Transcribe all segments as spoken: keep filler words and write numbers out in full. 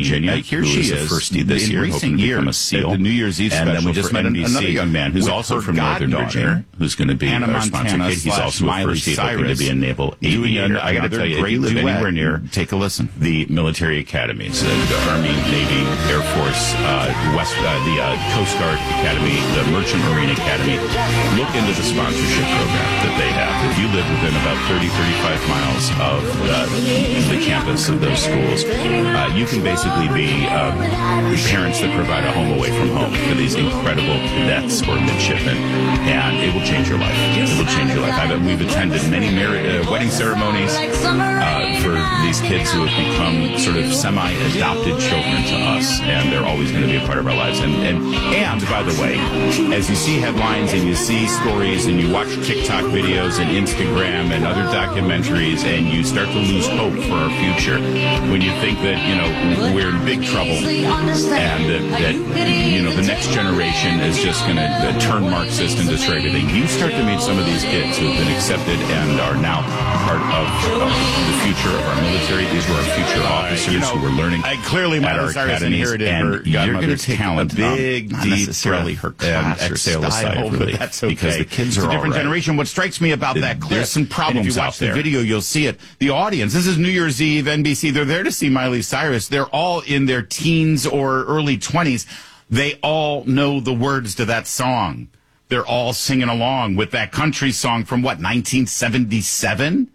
Virginia. Uh, here she is, firstie this in year, recent years, become a SEAL. The New Year's Eve and special. And we just met an, another young man who's also from Northern Virginia, who's going to be Hannah our sponsor kid. He's also Miley a firstie looking to be a naval aviator. I got to tell you, if you live anywhere near, take a listen. The military academies, uh, the Army, Navy, Air Force, uh, West, uh, the uh, Coast Guard Academy, the Merchant Marine Academy. Look into the sponsorship program that they have. If you live within about thirty, thirty-five miles of uh, the campus of those schools, uh, you can basically be uh, parents that provide a home away from home for these incredible cadets or midshipmen, and it will change your life. It will change your life. I've, we've attended many marriage, uh, wedding ceremonies uh, for these kids who have become sort of semi-adopted children to us, and they're always going to be a part of our lives. And, and, and by the way, as you see headlines and you see stories and you watch TikTok videos and Instagram and other documentaries, and you start to lose hope for our future when you think that, you know, we're in big trouble and that, that you know, the next generation is just going to uh, turn Marxist and destroy everything. You start to meet some of these kids who have been accepted and are now part of uh, the future of our military. These were our future officers uh, you know, who were learning I clearly at our academies, and you're going to take talent, a big, um, deep breath her class and exhale a sigh of relief. That's okay. Because the kids are a different right. generation. What strikes me about the, that clip, there's some problems if you watch the there. video, you'll see it. The audience, this is New Year's Eve, N B C, they're there to see Miley Cyrus. They're all in their teens or early twenties. They all know the words to that song. They're all singing along with that country song from, what, nineteen seventy-seven?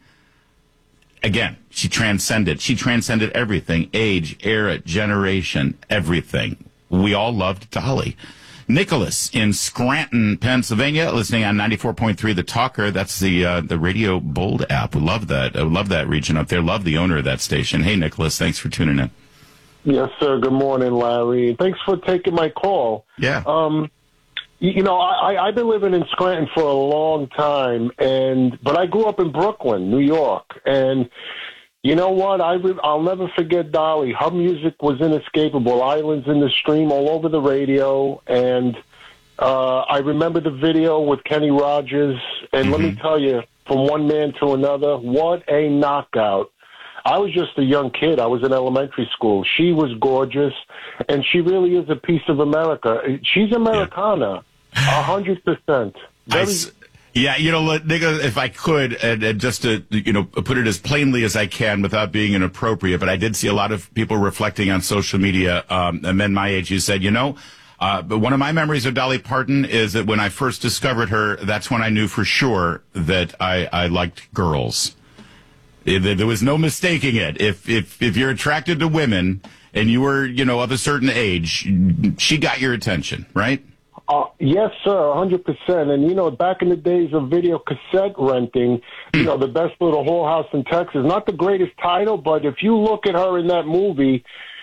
Again, she transcended. She transcended everything. Age, era, generation, everything. We all loved Dolly. Nicholas in Scranton, Pennsylvania, listening on ninety-four point three The Talker. That's the uh, the Radio Bold app. We love that. I love that region up there. Love the owner of that station. Hey, Nicholas, thanks for tuning in. Yes, sir. Good morning, Larry. Thanks for taking my call. Yeah. Um, you, you know, I, I've been living in Scranton for a long time, and but I grew up in Brooklyn, New York, and you know what? I re- I'll never forget Dolly. Her music was inescapable. Islands in the Stream, all over the radio, and uh, I remember the video with Kenny Rogers. And mm-hmm. let me tell you, from one man to another, what a knockout! I was just a young kid. I was in elementary school. She was gorgeous, and she really is a piece of America. She's Americana, a hundred percent. Yeah, you know, Nick, if I could, and, and just to, you know, put it as plainly as I can without being inappropriate, but I did see a lot of people reflecting on social media, um, men my age who said, you know, uh, but one of my memories of Dolly Parton is that when I first discovered her, that's when I knew for sure that I, I liked girls. There was no mistaking it. If, if, if you're attracted to women and you were, you know, of a certain age, she got your attention, right? Uh, yes, sir, one hundred percent. And, you know, back in the days of video cassette renting, you know, The Best Little Whorehouse in Texas, not the greatest title, but if you look at her in that movie,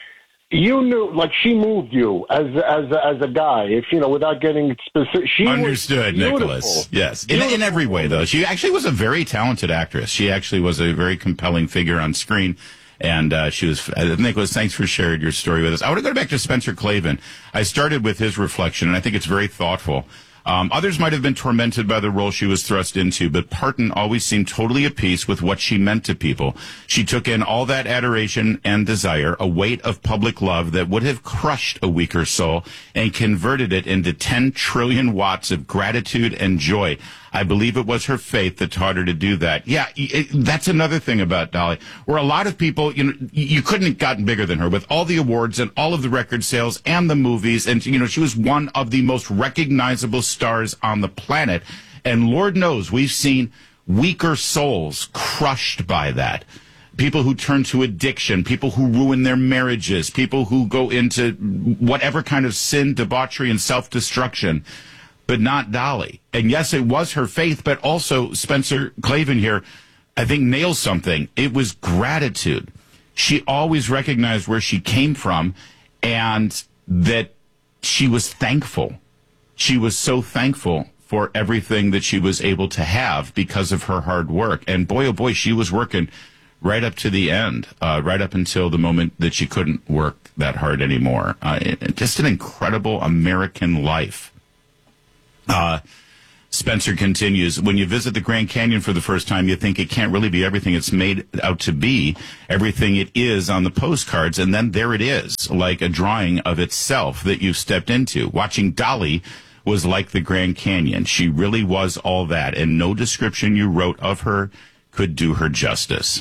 you knew, like, she moved you as as as a guy, if, you know, without getting specific. She Understood, Nicholas. Yes. In, in every way, though. She actually was a very talented actress. She actually was a very compelling figure on screen. And uh, she was, uh, Nicholas, thanks for sharing your story with us. I want to go back to Spencer Klavan. I started with his reflection, and I think it's very thoughtful. Um, others might have been tormented by the role she was thrust into, but Parton always seemed totally at peace with what she meant to people. She took in all that adoration and desire, a weight of public love that would have crushed a weaker soul, and converted it into ten trillion watts of gratitude and joy. I believe it was her faith that taught her to do that. Yeah, it, that's another thing about Dolly, where a lot of people, you know, you couldn't have gotten bigger than her with all the awards and all of the record sales and the movies. And, you know, she was one of the most recognizable stars on the planet. And Lord knows we've seen weaker souls crushed by that. People who turn to addiction, people who ruin their marriages, people who go into whatever kind of sin, debauchery, and self-destruction. But not Dolly. And yes, it was her faith, but also Spencer Klavan here, I think, nails something. It was gratitude. She always recognized where she came from and that she was thankful. She was so thankful for everything that she was able to have because of her hard work. And boy, oh boy, she was working right up to the end, uh, right up until the moment that she couldn't work that hard anymore. Uh, it, just an incredible American life. Uh, Spencer continues, when you visit the Grand Canyon for the first time, you think it can't really be everything it's made out to be, everything it is on the postcards, and then there it is, like a drawing of itself that you've stepped into. Watching Dolly was like the Grand Canyon. She really was all that, and no description you wrote of her could do her justice.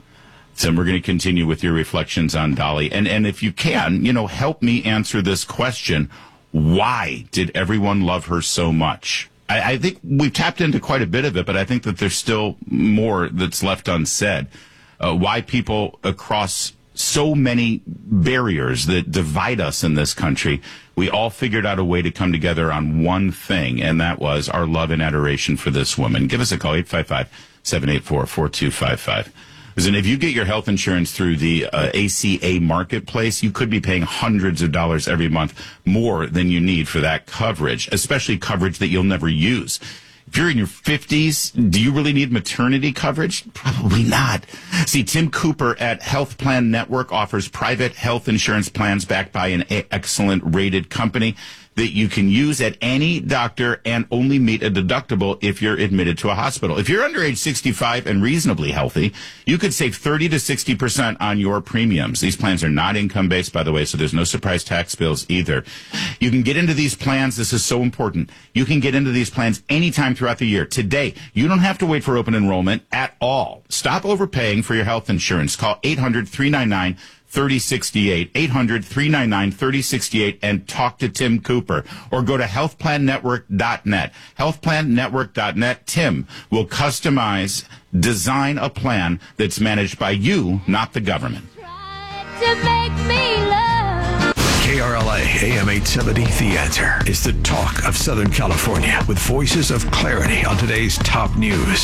So we're going to continue with your reflections on Dolly. And, and if you can, you know, help me answer this question. Why did everyone love her so much? I think we've tapped into quite a bit of it, but I think that there's still more that's left unsaid. Uh, why people across so many barriers that divide us in this country, we all figured out a way to come together on one thing, and that was our love and adoration for this woman. Give us a call, eight five five, seven eight four, four two five five. And if you get your health insurance through the uh, A C A marketplace, you could be paying hundreds of dollars every month more than you need for that coverage, especially coverage that you'll never use. If you're in your fifties, do you really need maternity coverage? Probably not. See, Tim Cooper at Health Plan Network offers private health insurance plans backed by an excellent rated company that you can use at any doctor and only meet a deductible if you're admitted to a hospital. If you're under age sixty-five and reasonably healthy, you could save thirty to sixty percent on your premiums. These plans are not income-based, by the way, so there's no surprise tax bills either. You can get into these plans. This is so important. You can get into these plans anytime throughout the year. Today, you don't have to wait for open enrollment at all. Stop overpaying for your health insurance. Call eight hundred, three nine nine, three oh six eight, eight hundred, three nine nine, three oh six eight, and talk to Tim Cooper. Or go to health plan network dot net. health plan network dot net. Tim will customize, design a plan that's managed by you, not the government. To make me love. K R L A A M eight seventy, The Answer is the talk of Southern California with voices of clarity on today's top news.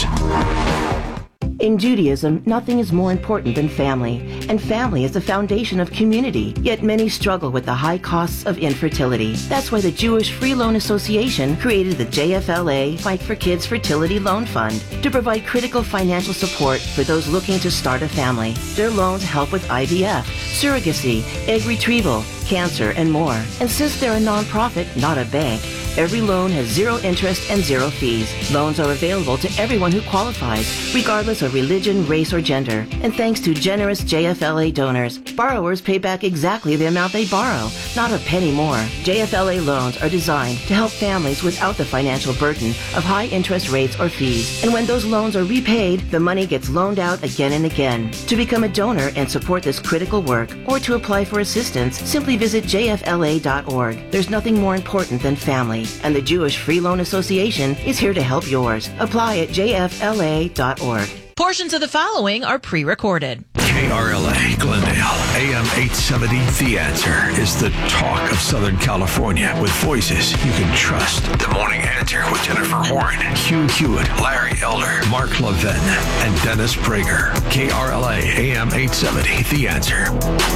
In Judaism, nothing is more important than family, and family is the foundation of community, yet many struggle with the high costs of infertility. That's why the Jewish Free Loan Association created the J F L A Fight for Kids Fertility Loan Fund to provide critical financial support for those looking to start a family. Their loans help with I V F, surrogacy, egg retrieval, cancer, and more. And since they're a nonprofit, not a bank, every loan has zero interest and zero fees. Loans are available to everyone who qualifies, regardless of religion, race, or gender. And thanks to generous J F L A donors, borrowers pay back exactly the amount they borrow, not a penny more. J F L A loans are designed to help families without the financial burden of high interest rates or fees. And when those loans are repaid, the money gets loaned out again and again. To become a donor and support this critical work, or to apply for assistance, simply visit J F L A dot org. There's nothing more important than family, and the Jewish Free Loan Association is here to help yours. Apply at J F L A dot org. Portions of the following are pre-recorded. K R L A Glendale, A M eight seventy, The Answer is the talk of Southern California with voices you can trust. The Morning Answer with Jennifer Horn, Hugh Hewitt, Larry Elder, Mark Levin, and Dennis Prager. K R L A A M eight seventy, The Answer.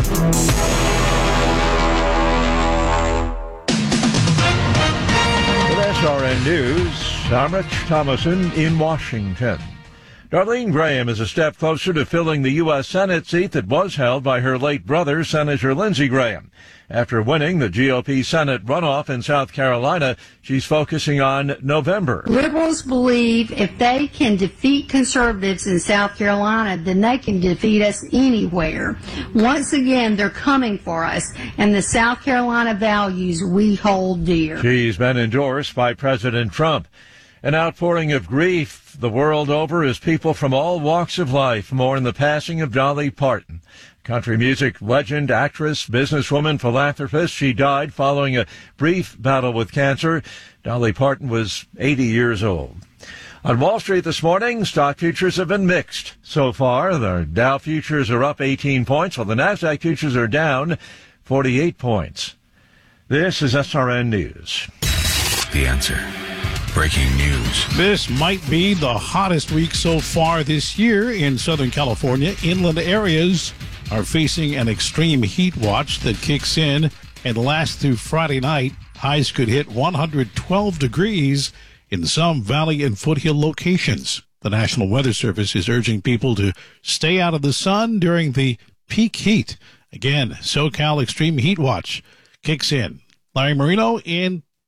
With S R N News, I'm Rich Thomason in Washington. Darlene Graham is a step closer to filling the U S Senate seat that was held by her late brother, Senator Lindsey Graham. After winning the G O P Senate runoff in South Carolina, she's focusing on November. Liberals believe if they can defeat conservatives in South Carolina, then they can defeat us anywhere. Once again, they're coming for us, and the South Carolina values we hold dear. She's been endorsed by President Trump. An outpouring of grief the world over as people from all walks of life mourn the passing of Dolly Parton. Country music legend, actress, businesswoman, philanthropist. She died following a brief battle with cancer. Dolly Parton was eighty years old. On Wall Street this morning, stock futures have been mixed so far. The Dow futures are up eighteen points, while the NASDAQ futures are down forty-eight points. This is S R N News. The Answer. Breaking news. This might be the hottest week so far this year in Southern California. Inland areas are facing an extreme heat watch that kicks in and lasts through Friday night. Highs could hit one hundred twelve degrees in some valley and foothill locations. The National Weather Service is urging people to stay out of the sun during the peak heat. Again, SoCal Extreme Heat Watch kicks in. Larry Marino in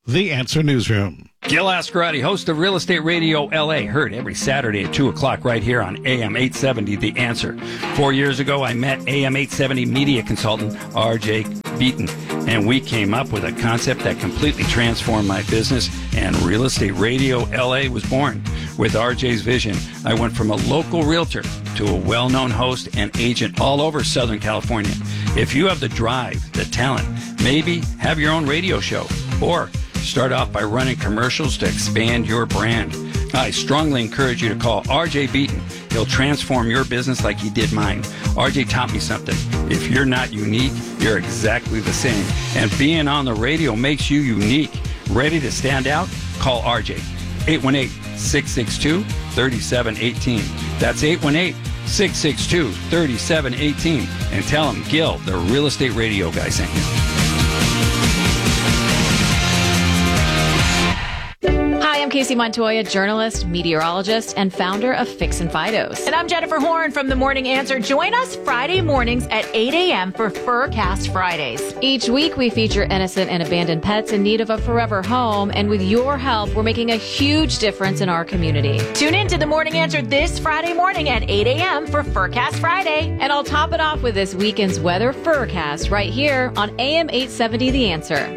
The Answer Newsroom. Gil Ascarati, host of Real Estate Radio L A, heard every Saturday at two o'clock right here on A M eight seventy, The Answer. Four years ago, I met A M eight seventy media consultant R J Beaton, and we came up with a concept that completely transformed my business, and Real Estate Radio L A was born. With R J's vision, I went from a local realtor to a well-known host and agent all over Southern California. If you have the drive, the talent, maybe have your own radio show, or start off by running commercials to expand your brand, I strongly encourage you to call R J Beaton. He'll transform your business like he did mine. R J taught me something. If you're not unique, you're exactly the same. And being on the radio makes you unique. Ready to stand out? Call R J. eight one eight, six six two, three seven one eight. That's eight one eight, six six two, three seven one eight. And tell him Gil, the Real Estate Radio guy, sent you. Hi, I'm Casey Montoya, journalist, meteorologist, and founder of Fixin' Fidos. And I'm Jennifer Horn from The Morning Answer. Join us Friday mornings at eight a.m. for Furcast Fridays. Each week, we feature innocent and abandoned pets in need of a forever home. And with your help, we're making a huge difference in our community. Tune in to The Morning Answer this Friday morning at eight a.m. for Furcast Friday. And I'll top it off with this weekend's weather Furcast right here on A M eight seventy The Answer.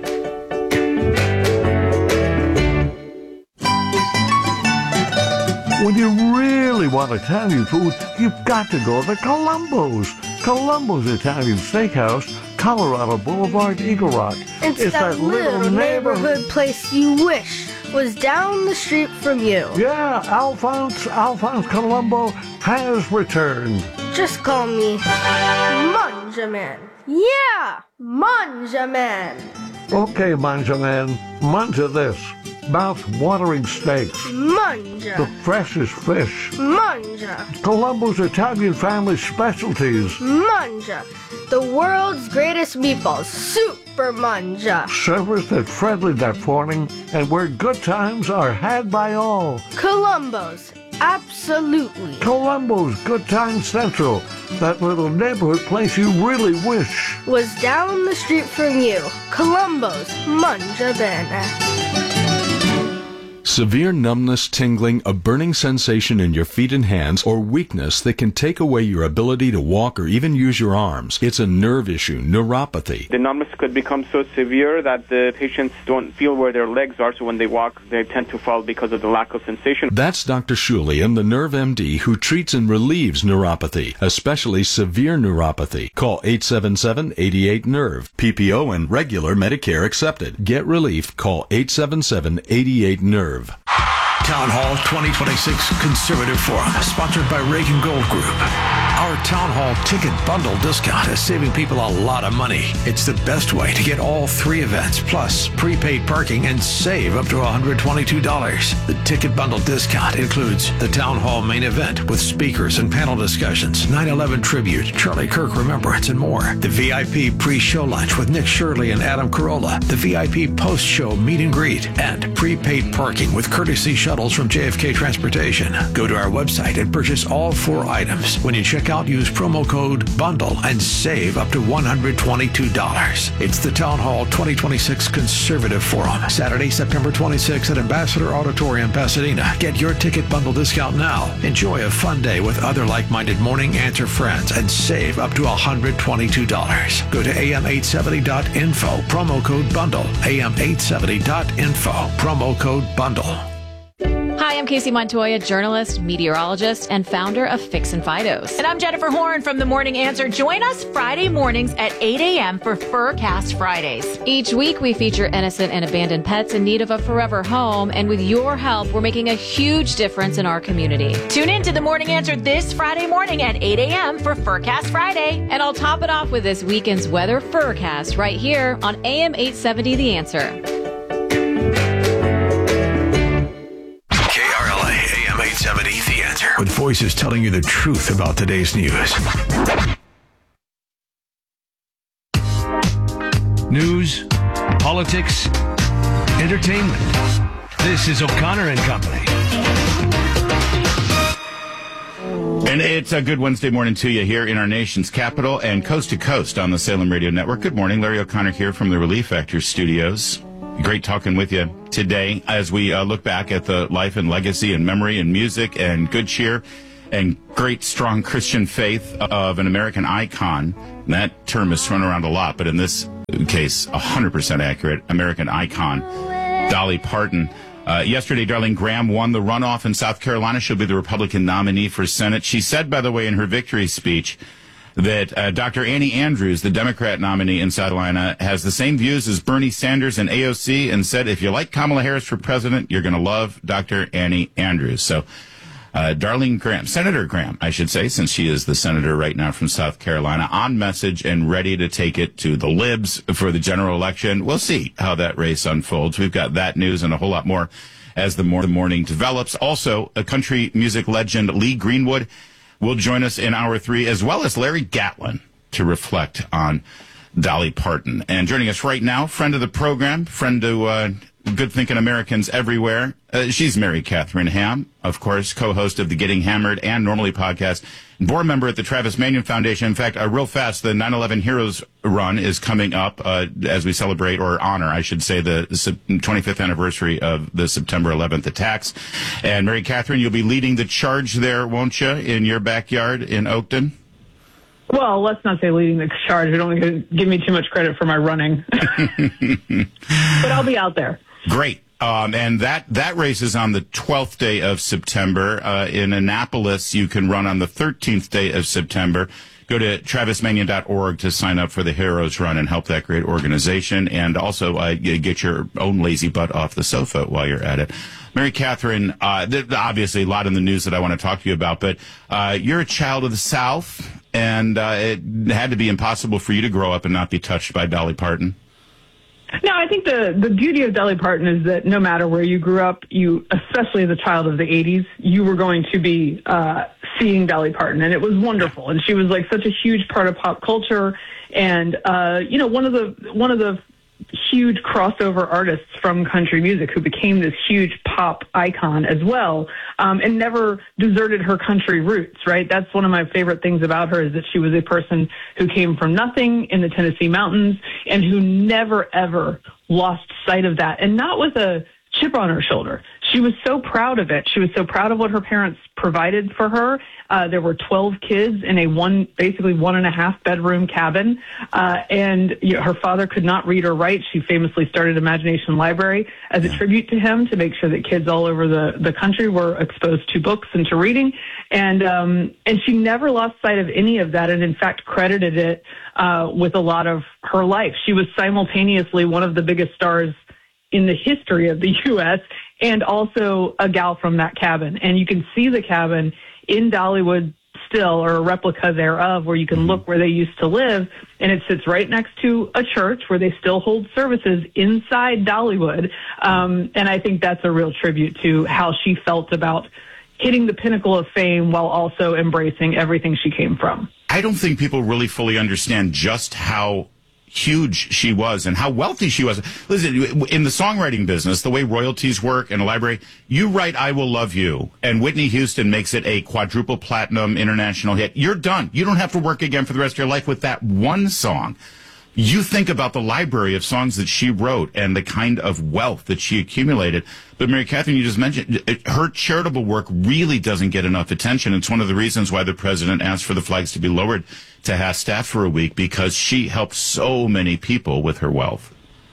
When you really want Italian food, you've got to go to Columbo's. Columbo's Italian Steakhouse, Colorado Boulevard, Eagle Rock. It's, it's that, that little neighborhood, neighborhood place you wish was down the street from you. Yeah, Alphonse, Alphonse Columbo has returned. Just call me Manjaman. Yeah, Manjaman. Okay, Manjaman, manja this. Mouth-watering steaks. Manja. The freshest fish. Manja. Columbo's Italian family specialties. Manja. The world's greatest meatballs. Super Manja. Serviced at friendly that morning, and where good times are had by all. Columbo's. Absolutely. Columbo's Good Time Central. That little neighborhood place you really wish was down the street from you. Columbo's Manja Bene. Severe numbness, tingling, a burning sensation in your feet and hands, or weakness that can take away your ability to walk or even use your arms. It's a nerve issue, neuropathy. The numbness could become so severe that the patients don't feel where their legs are, so when they walk, they tend to fall because of the lack of sensation. That's Doctor Shulian, the Nerve M D, who treats and relieves neuropathy, especially severe neuropathy. Call eight seven seven, eight eight, nerve. P P O and regular Medicare accepted. Get relief. Call eight seven seven, eight eight, nerve. Town Hall twenty twenty-six Conservative Forum, sponsored by Reagan Gold Group. Our Town Hall ticket bundle discount is saving people a lot of money. It's the best way to get all three events, plus prepaid parking, and save up to one hundred twenty-two dollars. The ticket bundle discount includes the Town Hall main event with speakers and panel discussions, nine eleven tribute, Charlie Kirk Remembrance, and more. The V I P pre-show lunch with Nick Shirley and Adam Carolla. The V I P post-show meet and greet. And prepaid parking with courtesy shuttles from J F K Transportation. Go to our website and purchase all four items. When you check out, use promo code BUNDLE and save up to one hundred twenty-two dollars. It's the Town Hall twenty twenty-six Conservative Forum, Saturday, September twenty-sixth at Ambassador Auditorium, Pasadena. Get your ticket bundle discount now. Enjoy a fun day with other like-minded Morning Answer friends and save up to one hundred twenty-two dollars. Go to A M eight seventy dot info, promo code BUNDLE. A M eight seventy dot info, promo code BUNDLE. Hi, I'm Casey Montoya, journalist, meteorologist, and founder of Fixin' Fidos. And I'm Jennifer Horn from The Morning Answer. Join us Friday mornings at eight a.m. for Furcast Fridays. Each week, we feature innocent and abandoned pets in need of a forever home. And with your help, we're making a huge difference in our community. Tune in to The Morning Answer this Friday morning at eight a.m. for Furcast Friday. And I'll top it off with this weekend's weather Furcast right here on A M eight seventy The Answer. eight seventy The Answer, with voices telling you the truth about today's news. News, politics, entertainment. This is O'Connor and Company. And it's a good Wednesday morning to you here in our nation's capital and coast to coast on the Salem Radio Network. Good morning. Larry O'Connor here from the Relief Factor Studios. Great talking with you today as we uh, look back at the life and legacy and memory and music and good cheer and great, strong Christian faith of an American icon. And that term is thrown around a lot, but in this case, one hundred percent accurate, American icon, Dolly Parton. Uh, yesterday, Darlene Graham won the runoff in South Carolina. She'll be the Republican nominee for Senate. She said, by the way, in her victory speech, that uh, Doctor Annie Andrews, the Democrat nominee in South Carolina, has the same views as Bernie Sanders and A O C, and said, if you like Kamala Harris for president, you're going to love Doctor Annie Andrews. So, uh, Darlene Graham, Senator Graham, I should say, since she is the senator right now from South Carolina, on message and ready to take it to the libs for the general election. We'll see how that race unfolds. We've got that news and a whole lot more as the, more, the morning develops. Also, a country music legend, Lee Greenwood, will join us in hour three, as well as Larry Gatlin, to reflect on Dolly Parton. And joining us right now, friend of the program, friend to uh, good thinking Americans everywhere. Uh, she's Mary Catherine Ham, of course, co-host of the Getting Hammered and Normally podcast, and board member at the Travis Manion Foundation. In fact, uh, real fast, the nine eleven Heroes Run is coming up uh, as we celebrate, or honor, I should say, the twenty-fifth anniversary of the September eleventh attacks. And Mary Catherine, you'll be leading the charge there, won't you, in your backyard in Oakton? Well, let's not say leading the charge. We don't want to give me too much credit for my running. But I'll be out there. Great. Um, and that, that race is on the twelfth day of September. Uh, in Annapolis, you can run on the thirteenth day of September. Go to travis manion dot org to sign up for the Heroes Run and help that great organization. And also uh, get your own lazy butt off the sofa while you're at it. Mary Catherine, uh, th- obviously a lot in the news that I want to talk to you about, but uh, you're a child of the South, and uh, it had to be impossible for you to grow up and not be touched by Dolly Parton. No, I think the, the beauty of Dolly Parton is that no matter where you grew up, you, especially as a child of the eighties, you were going to be uh, seeing Dolly Parton, and it was wonderful. And she was like such a huge part of pop culture, and uh, you know, one of the one of the huge crossover artists from country music who became this huge pop icon as well, um, and never deserted her country roots, right? That's one of my favorite things about her, is that she was a person who came from nothing in the Tennessee mountains and who never, ever lost sight of that, and not with a chip on her shoulder. She was so proud of it. She was so proud of what her parents provided for her. Uh, there were twelve kids in a one, basically one and a half bedroom cabin. Uh, and you know, her father could not read or write. She famously started Imagination Library as a tribute to him, to make sure that kids all over the, the country were exposed to books and to reading. And, um, and she never lost sight of any of that, and in fact credited it, uh, with a lot of her life. She was simultaneously one of the biggest stars in the history of the U S and also a gal from that cabin. And you can see the cabin in Dollywood still, or a replica thereof, where you can look where they used to live, and it sits right next to a church where they still hold services inside Dollywood. Um, and I think that's a real tribute to how she felt about hitting the pinnacle of fame while also embracing everything she came from. I don't think people really fully understand just how huge she was and how wealthy she was. Listen, in the songwriting business, the way royalties work in a library, you write I Will Love You, and Whitney Houston makes it a quadruple platinum international hit. You're done. You don't have to work again for the rest of your life with that one song. You think about the library of songs that she wrote and the kind of wealth that she accumulated. But Mary Catherine, you just mentioned, it, her charitable work really doesn't get enough attention. It's one of the reasons why the president asked for the flags to be lowered to half staff for a week, because she helped so many people with her wealth.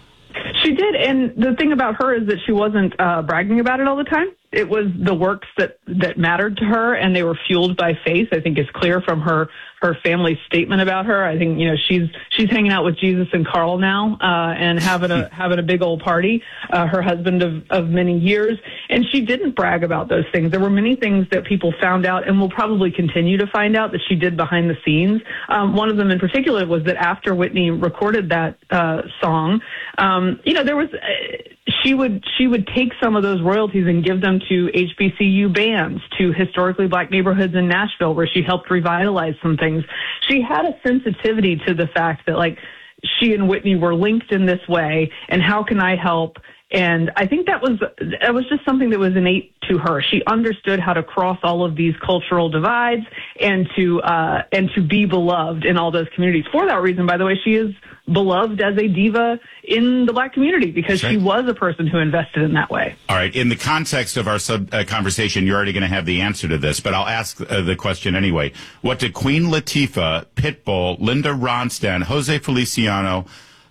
She did, and the thing about her is that she wasn't uh, bragging about it all the time. It was the works that, that mattered to her, and they were fueled by faith. I think it's clear from her her family's statement about her. I think, you know, she's she's hanging out with Jesus and Carl now, uh, and having a having a big old party. Uh, her husband of of many years, and she didn't brag about those things. There were many things that people found out, and will probably continue to find out, that she did behind the scenes. Um, one of them in particular was that after Whitney recorded that uh, song, um, you know, there was. Uh, She would she would take some of those royalties and give them to H B C U bands, to historically black neighborhoods in Nashville, where she helped revitalize some things. She had a sensitivity to the fact that, like, she and Whitney were linked in this way, and how can I help And I think that was that was just something that was innate to her. She understood how to cross all of these cultural divides and to uh, and to be beloved in all those communities. For that reason, by the way, she is beloved as a diva in the Black community because right. she was a person who invested in that way. All right. In the context of our sub uh, conversation, you're already going to have the answer to this, but I'll ask uh, the question anyway. What did Queen Latifah, Pitbull, Linda Ronstadt, Jose Feliciano,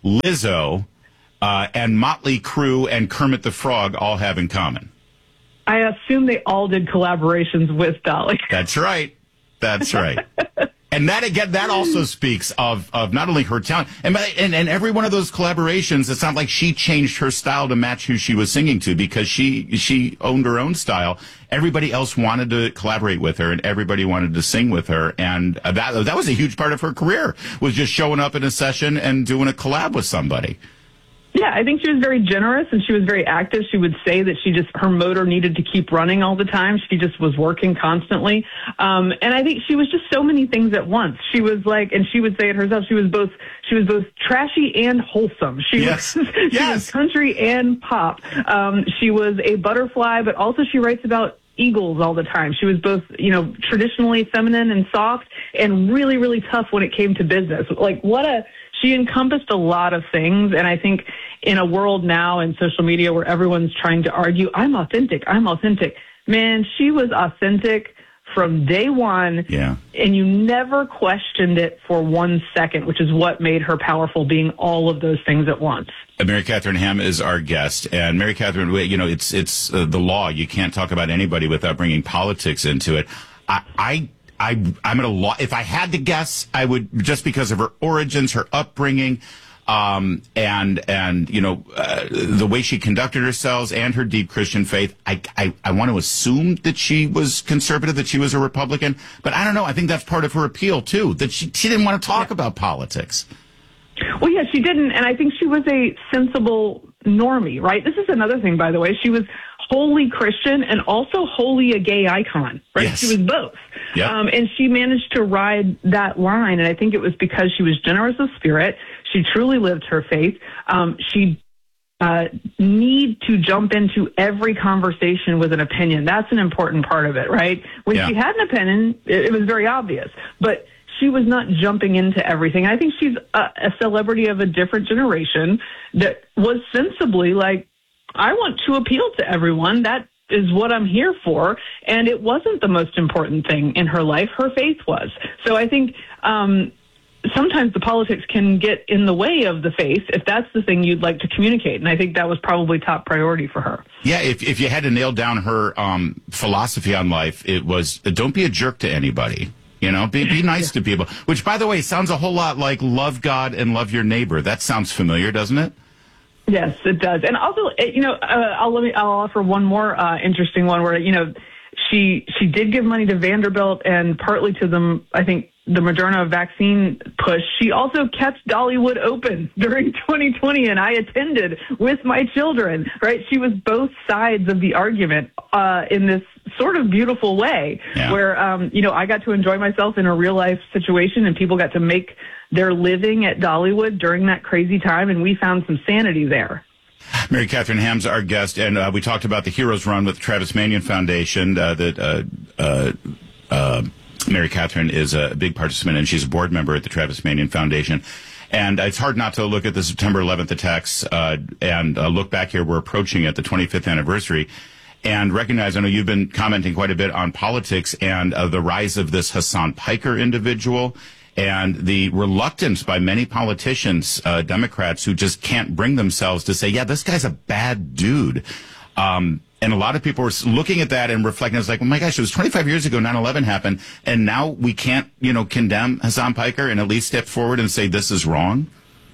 Lizzo, uh, and Motley Crue and Kermit the Frog all have in common? I assume they all did collaborations with Dolly. That's right. That's right. And that, again, that also speaks of, of not only her talent, and, and and every one of those collaborations, it's not like she changed her style to match who she was singing to because she she owned her own style. Everybody else wanted to collaborate with her, and everybody wanted to sing with her, and that that was a huge part of her career, was just showing up in a session and doing a collab with somebody. Yeah, I think she was very generous and she was very active. She would say that she just, her motor needed to keep running all the time. She just was working constantly. Um, and I think she was just so many things at once. She was like, and she would say it herself, she was both, she was both trashy and wholesome. She yes. was, she yes. was country and pop. Um, she was a butterfly, but also she writes about eagles all the time. She was both, you know, traditionally feminine and soft and really, really tough when it came to business. Like what a, she encompassed a lot of things, and I think in a world now in social media where everyone's trying to argue, I'm authentic, I'm authentic. Man, she was authentic from day one, yeah. and you never questioned it for one second, which is what made her powerful, being all of those things at once. Mary Catherine Ham is our guest, and Mary Catherine, you know, it's it's uh, the law. You can't talk about anybody without bringing politics into it. I. I I, I'm at a law. If I had to guess, I would, just because of her origins, her upbringing, um, and and you know uh, the way she conducted herself and her deep Christian faith. I, I I want to assume that she was conservative, that she was a Republican, but I don't know. I think that's part of her appeal too. That she she didn't want to talk about politics. Well, yeah, she didn't, and I think she was a sensible normie, right? This is another thing, by the way. She was wholly Christian and also wholly a gay icon, right? Yes. She was both. Yep. Um, and she managed to ride that line, and I think it was because she was generous of spirit. She truly lived her faith. Um, she uh, need to jump into every conversation with an opinion. That's an important part of it, right? When yeah. she had an opinion, it, it was very obvious. But she was not jumping into everything. I think she's a, a celebrity of a different generation that was sensibly like, I want to appeal to everyone. That is what I'm here for. And it wasn't the most important thing in her life. Her faith was. So I think um, sometimes the politics can get in the way of the faith if that's the thing you'd like to communicate. And I think that was probably top priority for her. Yeah, if if you had to nail down her um, philosophy on life, it was don't be a jerk to anybody. You know, be, be nice to people, which, by the way, sounds a whole lot like love God and love your neighbor. That sounds familiar, doesn't it? Yes, it does. And also, you know, uh, I'll let me, I'll offer one more uh, interesting one where, you know, she she did give money to Vanderbilt and partly to the, I think, the Moderna vaccine push. She also kept Dollywood open during twenty twenty, and I attended with my children, right? She was both sides of the argument uh, in this sort of beautiful way yeah. where, um, you know, I got to enjoy myself in a real life situation and people got to make their living at Dollywood during that crazy time, and we found some sanity there. Mary Catherine Ham's our guest, and uh, we talked about the Heroes Run with the Travis Manion Foundation uh, that uh, uh, uh, Mary Catherine is a big participant in. She's a board member at the Travis Manion Foundation. And it's hard not to look at the September eleventh attacks uh, and uh, look back here. We're approaching at the twenty-fifth anniversary. And recognize, I know you've been commenting quite a bit on politics and uh, the rise of this Hassan Piker individual and the reluctance by many politicians, uh, Democrats, who just can't bring themselves to say, yeah, this guy's a bad dude. Um, and a lot of people were looking at that and reflecting. It's like, oh my gosh, it was twenty-five years ago nine eleven happened, and now we can't, you know, condemn Hassan Piker and at least step forward and say this is wrong?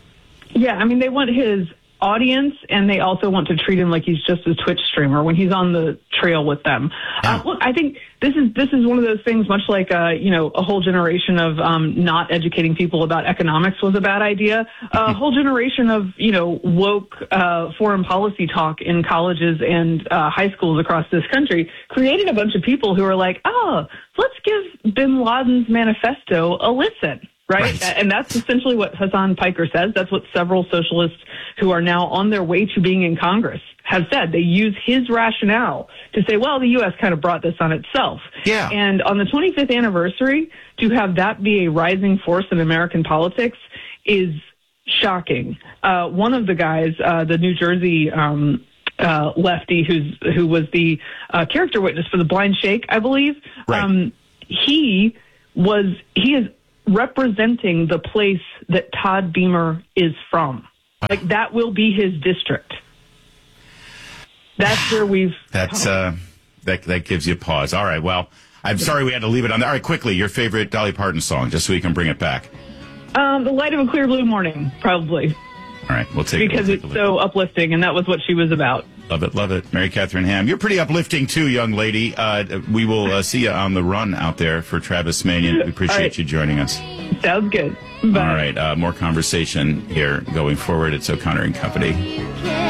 Yeah, I mean, they want his audience, and they also want to treat him like he's just a Twitch streamer when he's on the trail with them. Yeah. Uh, look, I think this is this is one of those things, much like uh, you know, a whole generation of um, not educating people about economics was a bad idea. A whole generation of you know woke uh, foreign policy talk in colleges and uh, high schools across this country created a bunch of people who are like, oh, let's give Bin Laden's manifesto a listen. Right? right? And that's essentially what Hassan Piker says. That's what several socialists who are now on their way to being in Congress has said. They use his rationale to say, well, the U S kind of brought this on itself. Yeah. And on the twenty-fifth anniversary, to have that be a rising force in American politics is shocking. Uh, one of the guys, uh, the New Jersey um, uh, lefty who's who was the uh, character witness for the Blind Sheikh, I believe, right. um, he was he is representing the place that Todd Beamer is from. Like, that will be his district. That's where we've... That's uh, that that gives you pause. All right, well, I'm sorry we had to leave it on there. All right, quickly, your favorite Dolly Parton song, just so we can bring it back. Um, The Light of a Clear Blue Morning, probably. All right, we'll take because it. Because we'll it's so uplifting, and that was what she was about. Love it, love it. Mary Catherine Ham, you're pretty uplifting too, young lady. Uh, we will uh, see you on the run out there for Travis Manion. We appreciate right. you joining us. Sounds good. Bye. All right, uh, more conversation here going forward. It's O'Connor and Company.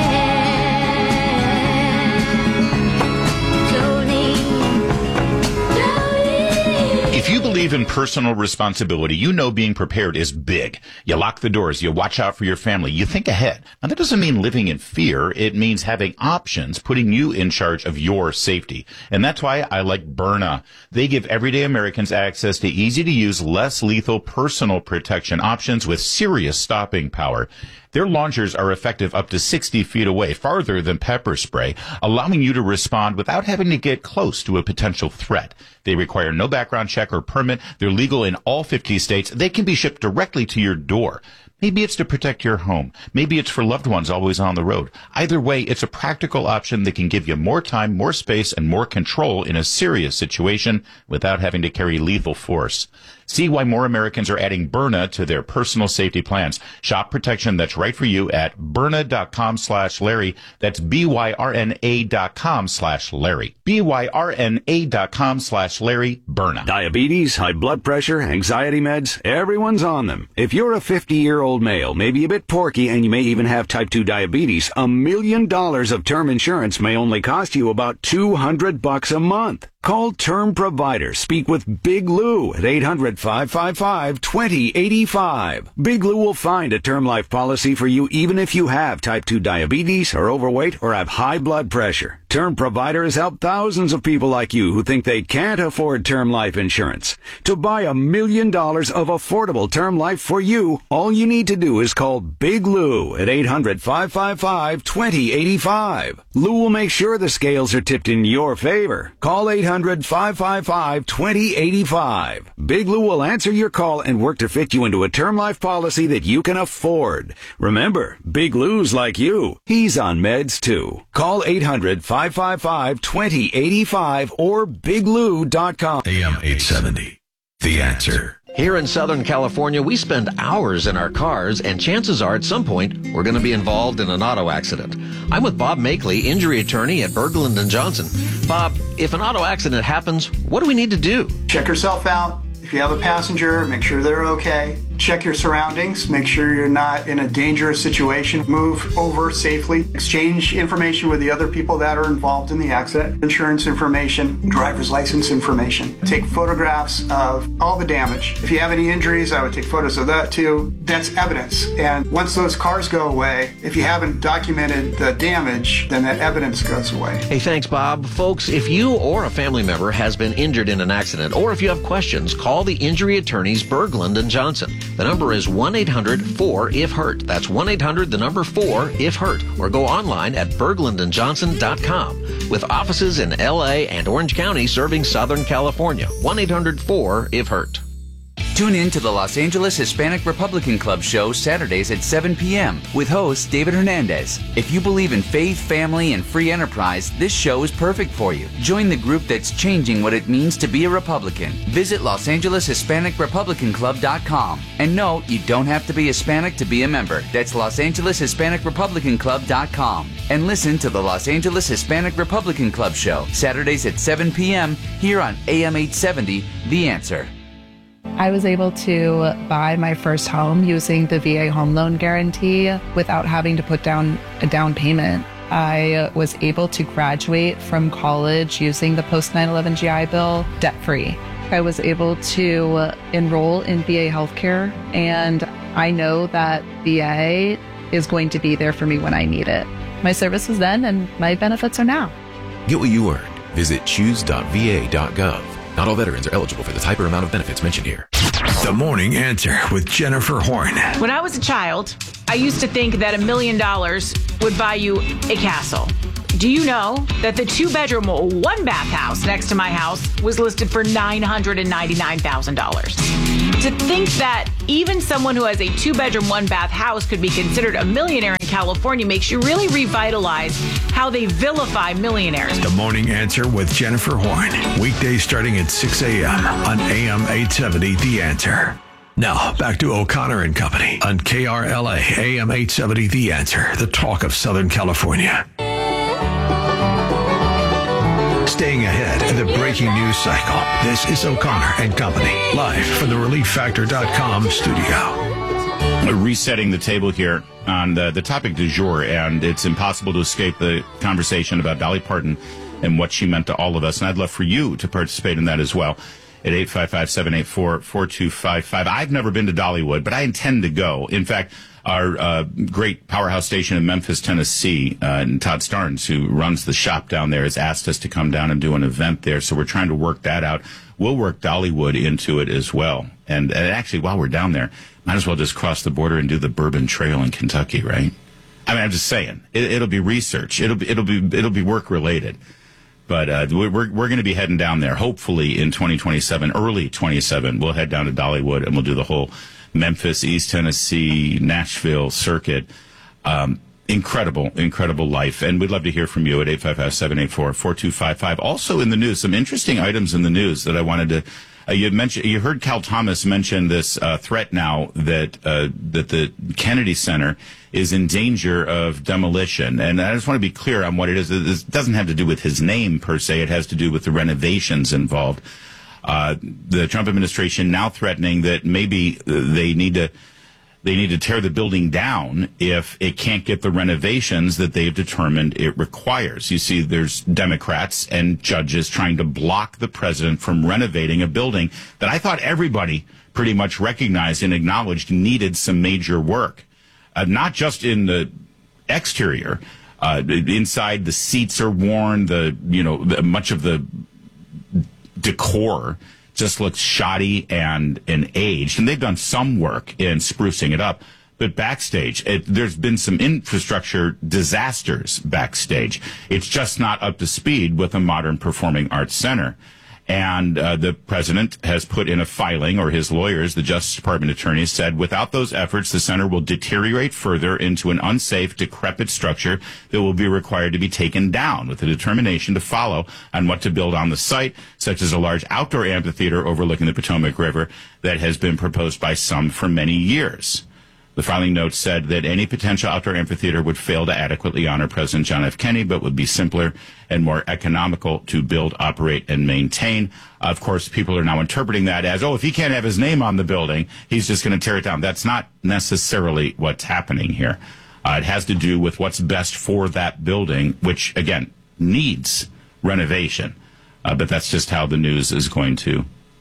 If you believe in personal responsibility, you know being prepared is big. You lock the doors. You watch out for your family. You think ahead. Now, that doesn't mean living in fear. It means having options, putting you in charge of your safety. And that's why I like Byrna. They give everyday Americans access to easy-to-use, less lethal personal protection options with serious stopping power. Their launchers are effective up to sixty feet away, farther than pepper spray, allowing you to respond without having to get close to a potential threat. They require no background check or permit. They're legal in all fifty states. They can be shipped directly to your door. Maybe it's to protect your home. Maybe it's for loved ones always on the road. Either way, it's a practical option that can give you more time, more space, and more control in a serious situation without having to carry lethal force. See why more Americans are adding Byrna to their personal safety plans. Shop protection that's right for you at Byrna.com slash Larry. That's B-Y-R-N-A dot com slash Larry. B-Y-R-N-A dot com slash Larry. Byrna. Diabetes, high blood pressure, anxiety meds, everyone's on them. If you're a fifty-year-old male, maybe a bit porky, and you may even have type two diabetes, a million dollars of term insurance may only cost you about two hundred bucks a month. Call Term Provider. Speak with Big Lou at eight hundred, five five five, two zero eight five. Big Lou will find a term life policy for you even if you have type two diabetes, are overweight, or have high blood pressure. Term Provider has helped thousands of people like you who think they can't afford term life insurance. To buy a million dollars of affordable term life for you, all you need to do is call Big Lou at eight hundred, five five five, two zero eight five. Lou will make sure the scales are tipped in your favor. Call eight hundred, five five five, two zero eight five. Big Lou will answer your call and work to fit you into a term life policy that you can afford. Remember, Big Lou's like you. He's on meds too. Call eight hundred, five five five, two zero eight five or big lou dot com. A M eight seventy. The Answer. Here in Southern California, we spend hours in our cars, and chances are at some point we're going to be involved in an auto accident. I'm with Bob Makeley, injury attorney at Berglund and Johnson. Bob, if an auto accident happens, what do we need to do? Check yourself out. If you have a passenger, make sure they're okay. Check your surroundings. Make sure you're not in a dangerous situation. Move over safely. Exchange information with the other people that are involved in the accident. Insurance information, driver's license information. Take photographs of all the damage. If you have any injuries, I would take photos of that too. That's evidence. And once those cars go away, if you haven't documented the damage, then that evidence goes away. Hey, thanks, Bob. Folks, if you or a family member has been injured in an accident, or if you have questions, call the injury attorneys Berglund and Johnson. The number is one eight hundred, four, if hurt. That's one eight hundred, the number four, if hurt. Or go online at berglund and johnson dot com. With offices in L A and Orange County serving Southern California. one eight hundred, four, if hurt. Tune in to the Los Angeles Hispanic Republican Club show Saturdays at seven p.m. with host David Hernandez. If you believe in faith, family, and free enterprise, this show is perfect for you. Join the group that's changing what it means to be a Republican. Visit Los Angeles Hispanic Republican Club dot com. And no, you don't have to be Hispanic to be a member. That's Los Angeles Hispanic Republican Club dot com. And listen to the Los Angeles Hispanic Republican Club show Saturdays at seven p.m. here on A M eight seventy, The Answer. I was able to buy my first home using the V A home loan guarantee without having to put down a down payment. I was able to graduate from college using the post nine eleven G I Bill debt-free. I was able to enroll in V A healthcare, and I know that V A is going to be there for me when I need it. my services then and my benefits are now. Get what you earned. Visit choose dot v a dot gov. Not all veterans are eligible for the type or amount of benefits mentioned here. The Morning Answer with Jennifer Horn. When I was a child, I used to think that a million dollars would buy you a castle. Do you know that the two-bedroom, one-bath house next to my house was listed for nine hundred ninety-nine thousand dollars? To think that even someone who has a two-bedroom, one-bath house could be considered a millionaire in California makes you really revitalize how they vilify millionaires. The Morning Answer with Jennifer Horn. Weekdays starting at six a.m. on A M eight seventy, The Answer. Now, back to O'Connor and Company on K R L A, A M eight seventy, The Answer, the talk of Southern California. Staying ahead of the breaking news cycle, this is O'Connor and Company, live from the relief factor dot com studio. We're resetting the table here on the, the topic du jour, and it's impossible to escape the conversation about Dolly Parton and what she meant to all of us. And I'd love for you to participate in that as well at eight five five, seven eight four, four two five five. I've never been to Dollywood, but I intend to go. In fact, our uh, great powerhouse station in Memphis, Tennessee, uh, and Todd Starnes, who runs the shop down there, has asked us to come down and do an event there. So we're trying to work that out. We'll work Dollywood into it as well. And, and actually, while we're down there, might as well just cross the border and do the Bourbon Trail in Kentucky, right? I mean, I'm just saying, it, it'll be research. It'll be it'll be it'll be work related. But uh, we're we're going to be heading down there. Hopefully in twenty twenty-seven, early twenty-seven, we'll head down to Dollywood and we'll do the whole Memphis, East Tennessee, Nashville circuit. Um, incredible, incredible life. And we'd love to hear from you at eight five five, seven eight four, four two five five. Also in the news, some interesting items in the news that I wanted to, uh, you mentioned, you heard Cal Thomas mention this uh, threat now that, uh, that the Kennedy Center is in danger of demolition. And I just want to be clear on what it is. This doesn't have to do with his name per se. It has to do with the renovations involved. Uh, the Trump administration now threatening that maybe they need to they need to tear the building down if it can't get the renovations that they've determined it requires. You see, there's Democrats and judges trying to block the president from renovating a building that I thought everybody pretty much recognized and acknowledged needed some major work, uh, not just in the exterior. Uh, inside, the seats are worn. The you know the, much of the decor just looks shoddy and, and aged, and they've done some work in sprucing it up. But backstage, it, there's been some infrastructure disasters backstage. It's just not up to speed with a modern performing arts center. And uh, the president has put in a filing, or his lawyers, the Justice Department attorneys, said without those efforts, the center will deteriorate further into an unsafe, decrepit structure that will be required to be taken down, with a determination to follow on what to build on the site, such as a large outdoor amphitheater overlooking the Potomac River that has been proposed by some for many years. The filing note said that any potential outdoor amphitheater would fail to adequately honor President John F. Kennedy, but would be simpler and more economical to build, operate, and maintain. Of course, people are now interpreting that as, oh, if he can't have his name on the building, he's just going to tear it down. That's not necessarily what's happening here. Uh, it has to do with what's best for that building, which, again, needs renovation. Uh, but that's just how the news is going to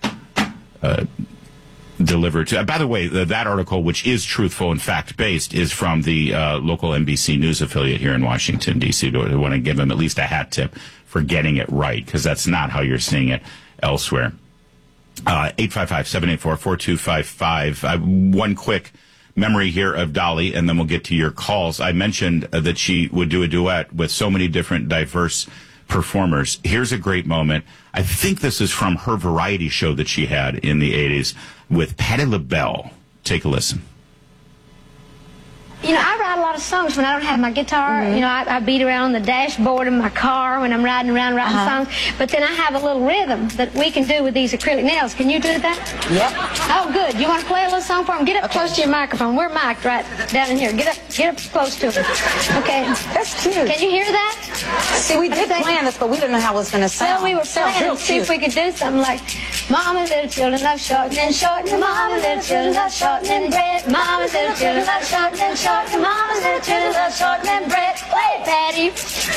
uh delivered to. By the way, the, that article, which is truthful and fact-based, is from the uh, local N B C News affiliate here in Washington, D C I want to give them at least a hat tip for getting it right, because that's not how you're seeing it elsewhere. Uh, eight five five, seven eight four, four two five five. Uh, one quick memory here of Dolly, and then we'll get to your calls. I mentioned uh, that she would do a duet with so many different diverse performers. Here's a great moment. I think this is from her variety show that she had in the eighties with Patti LaBelle. Take a listen. You know, I write a lot of songs when I don't have my guitar. Mm-hmm. You know, I, I beat around the dashboard of my car when I'm riding around writing uh-huh. songs. But then I have a little rhythm that we can do with these acrylic nails. Can you do that? Yep. Oh, good. You want to play a little song for them? Get up okay. close to your microphone. We're mic'd right down in here. Get up, get up close to it. Okay. That's cute. Can you hear that? See, we did plan this, but we didn't know how it was going to sound. Well, we were planning to see if we could do something like, Mama, little children love shortening, shortening. Mama, little children love shortening bread. Mama, little children love shortening, shortening. Mama, little children love shortening bread. Play it, Patty.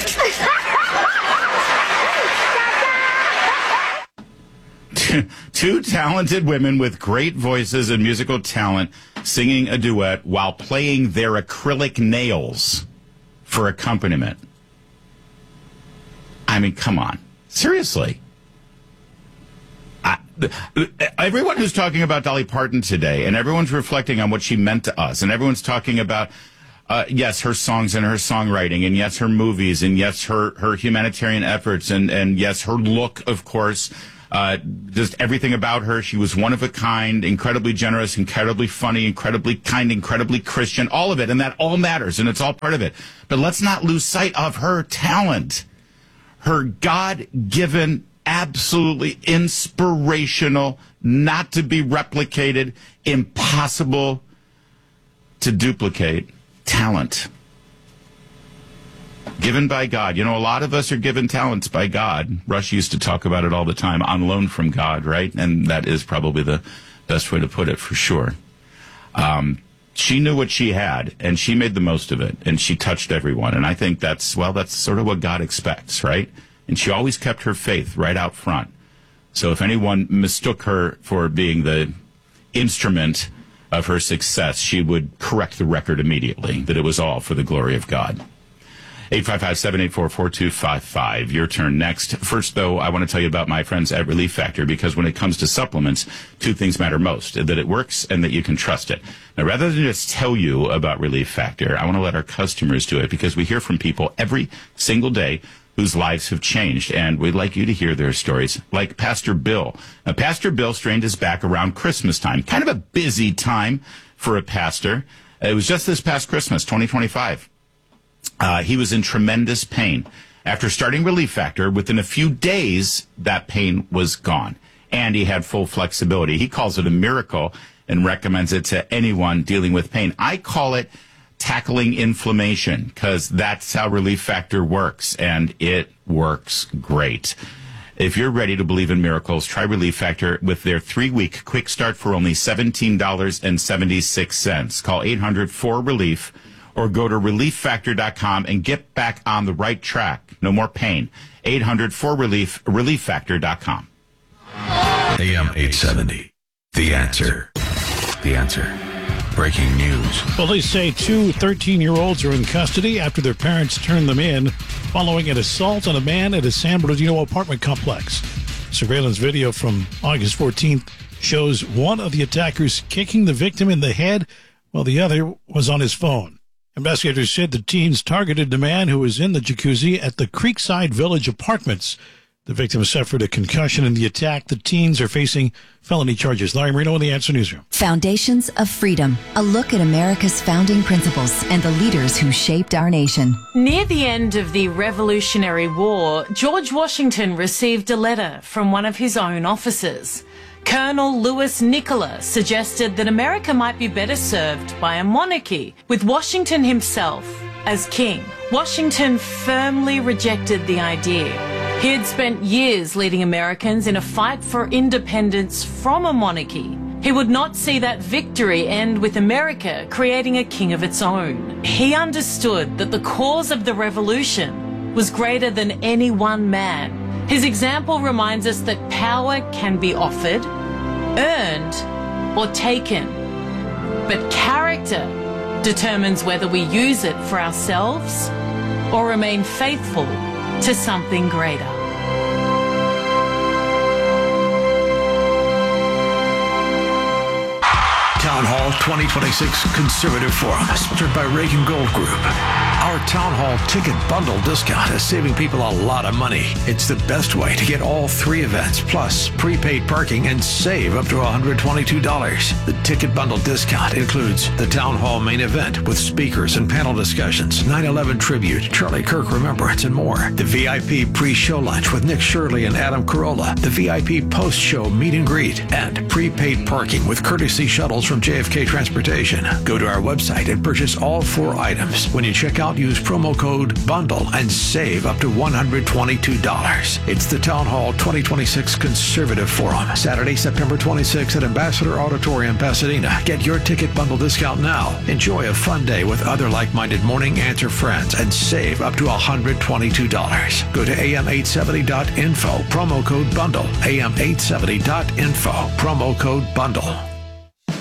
Two talented women with great voices and musical talent singing a duet while playing their acrylic nails for accompaniment. I mean, come on. Seriously. I, everyone who's talking about Dolly Parton today, and everyone's reflecting on what she meant to us, and everyone's talking about, uh, yes, her songs and her songwriting, and yes, her movies, and yes, her, her humanitarian efforts, and, and yes, her look, of course, uh, just everything about her. She was one of a kind, incredibly generous, incredibly funny, incredibly kind, incredibly Christian, all of it, and that all matters, and it's all part of it. But let's not lose sight of her talent, her God-given, absolutely inspirational, not to be replicated, impossible to duplicate talent. Given by God. You know, a lot of us are given talents by God. Rush used to talk about it all the time, on loan from God, right? And that is probably the best way to put it, for sure. Um, she knew what she had, and she made the most of it, and she touched everyone. And I think that's, well, that's sort of what God expects, right? And she always kept her faith right out front. So if anyone mistook her for being the instrument of her success, she would correct the record immediately, that it was all for the glory of God. eight five five, seven eight four, four two five five. Your turn next. First, though, I want to tell you about my friends at Relief Factor, because when it comes to supplements, two things matter most, that it works and that you can trust it. Now, rather than just tell you about Relief Factor, I want to let our customers do it, because we hear from people every single day whose lives have changed, and we'd like you to hear their stories, like Pastor Bill. Now, Pastor Bill strained his back around Christmas time, kind of a busy time for a pastor. It was just this past Christmas, twenty twenty-five. Uh, he was in tremendous pain. After starting Relief Factor, within a few days, that pain was gone, and he had full flexibility. He calls it a miracle and recommends it to anyone dealing with pain. I call it tackling inflammation, because that's how Relief Factor works, and it works great. If you're ready to believe in miracles, try Relief Factor with their three-week quick start for only seventeen dollars and seventy-six cents. Call eight hundred four relief or go to relief factor dot com and get back on the right track. No more pain. eight hundred four relief, relief factor dot com. A M eight seventy. The Answer. The Answer. Breaking news. Police say two thirteen-year-olds are in custody after their parents turned them in following an assault on a man at a San Bernardino apartment complex. Surveillance video from August fourteenth shows one of the attackers kicking the victim in the head while the other was on his phone. Investigators said the teens targeted the man who was in the jacuzzi at the Creekside Village Apartments. The victim suffered a concussion in the attack. The teens are facing felony charges. Larry Marino in the Answer Newsroom. Foundations of Freedom, a look at America's founding principles and the leaders who shaped our nation. Near the end of the Revolutionary War, George Washington received a letter from one of his own officers. Colonel Louis Nicola suggested that America might be better served by a monarchy, with Washington himself as king. Washington firmly rejected the idea. He had spent years leading Americans in a fight for independence from a monarchy. He would not see that victory end with America creating a king of its own. He understood that the cause of the revolution was greater than any one man. His example reminds us that power can be offered, earned, or taken. But character determines whether we use it for ourselves or remain faithful to something greater. Town Hall twenty twenty-six Conservative Forum, sponsored by Reagan Gold Group. Our Town Hall ticket bundle discount is saving people a lot of money. It's the best way to get all three events, plus prepaid parking, and save up to one hundred twenty-two dollars. The ticket bundle discount includes the Town Hall main event with speakers and panel discussions, nine eleven tribute, Charlie Kirk Remembrance, and more. The V I P pre-show lunch with Nick Shirley and Adam Carolla. The V I P post-show meet and greet. And prepaid parking with courtesy shuttles from J F K Transportation. Go to our website and purchase all four items. When you check out, use promo code BUNDLE and save up to one hundred twenty-two dollars. It's the Town Hall twenty twenty-six Conservative Forum, Saturday, September twenty-sixth at Ambassador Auditorium, Pasadena. Get your ticket bundle discount now. Enjoy a fun day with other like-minded Morning Answer friends and save up to one hundred twenty-two dollars. Go to A M eight seventy dot info, promo code BUNDLE. A M eight seventy dot info, promo code BUNDLE.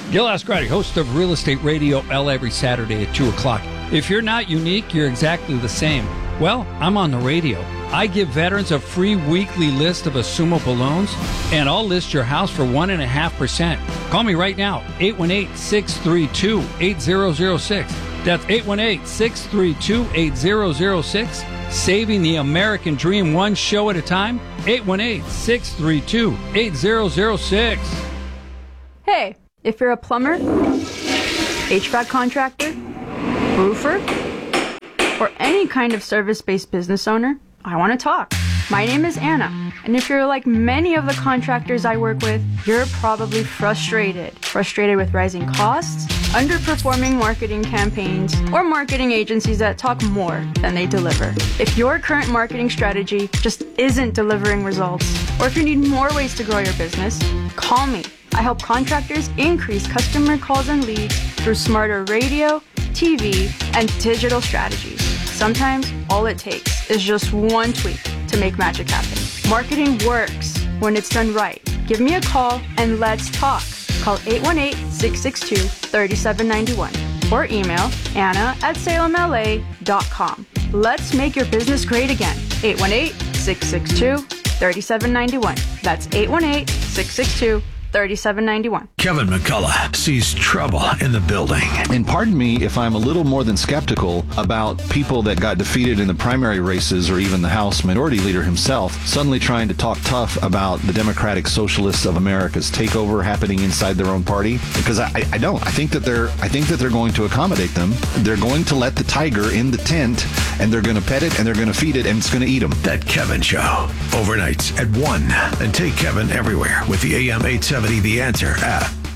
Gil Ascardi, host of Real Estate Radio L every Saturday at two o'clock. If you're not unique, you're exactly the same. Well, I'm on the radio. I give veterans a free weekly list of assumable loans, and I'll list your house for one point five percent. Call me right now, eight one eight, six three two, eight zero zero six. That's eight one eight, six three two, eight zero zero six. Saving the American dream one show at a time, eight one eight, six three two, eight zero zero six. Hey, if you're a plumber, H V A C contractor, roofer, or any kind of service-based business owner, I want to talk. My name is Anna, and if you're like many of the contractors I work with, you're probably frustrated. Frustrated with rising costs, underperforming marketing campaigns, or marketing agencies that talk more than they deliver. If your current marketing strategy just isn't delivering results, or if you need more ways to grow your business, call me. I help contractors increase customer calls and leads through smarter radio, T V, and digital strategies. Sometimes all it takes is just one tweak to make magic happen. Marketing works when it's done right. Give me a call and let's talk. Call eight one eight, six six two, three seven nine one or email Anna at salem L A dot com. Let's make your business great again. eight one eight, six six two, three seven nine one. That's eight one eight, six six two, three seven nine one. Kevin McCullough sees trouble in the building. And pardon me if I'm a little more than skeptical about people that got defeated in the primary races or even the House Minority Leader himself suddenly trying to talk tough about the Democratic Socialists of America's takeover happening inside their own party. Because I, I don't. I think that they're I think that they're going to accommodate them. They're going to let the tiger in the tent, and they're going to pet it, and they're going to feed it, and it's going to eat them. That Kevin Show. Overnights at one. And take Kevin everywhere with the A M eight seventy The Answer app.